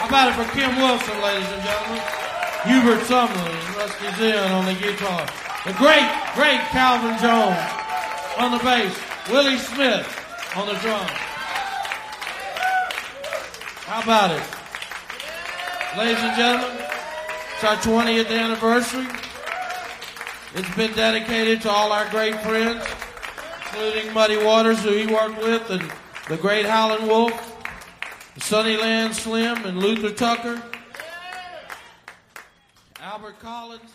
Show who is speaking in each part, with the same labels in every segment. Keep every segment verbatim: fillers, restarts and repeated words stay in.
Speaker 1: How about it for Kim Wilson, ladies and gentlemen? Hubert Sumlin and Rusty Zinn on the guitar. The great, great Calvin Jones on the bass. Willie Smith on the drums. How about it? Ladies and gentlemen, it's our twentieth anniversary. It's been dedicated to all our great friends, including Muddy Waters, who he worked with, and the great Howlin' Wolf, Sunnyland Slim, and Luther Tucker, Albert Collins.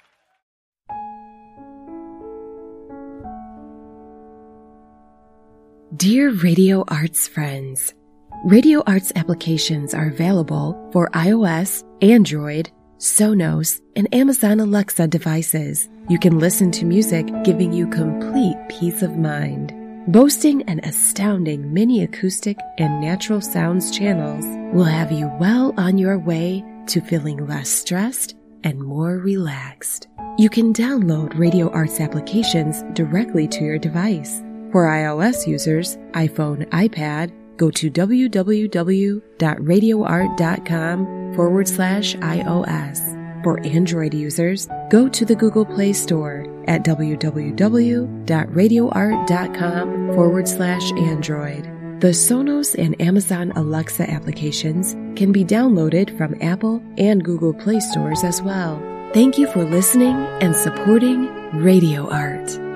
Speaker 2: Dear Radio Arts friends, Radio Arts applications are available for iOS, Android, Sonos, and Amazon Alexa devices. You can listen to music giving you complete peace of mind. Boasting an astounding mini acoustic and natural sounds channels will have you well on your way to feeling less stressed and more relaxed. You can download Radio Arts applications directly to your device. For iOS users, iPhone, iPad, go to www.radioart.com forward slash iOS. For Android users, go to the Google Play Store at www.radioart.com forward slash Android. The Sonos and Amazon Alexa applications can be downloaded from Apple and Google Play stores as well. Thank you for listening and supporting Radio Art.